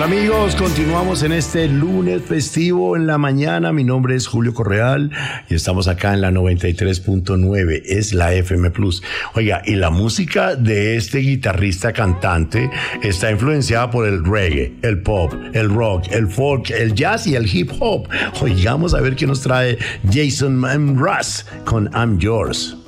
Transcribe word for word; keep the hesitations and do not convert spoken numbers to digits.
Hola amigos, continuamos en este lunes festivo en la mañana. Mi nombre es Julio Correal y estamos acá en la noventa y tres punto nueve, es la F M Plus. Oiga, y la música de este guitarrista cantante está influenciada por el reggae, el pop, el rock, el folk, el jazz y el hip hop. Oigamos a ver qué nos trae Jason Mraz con I'm Yours.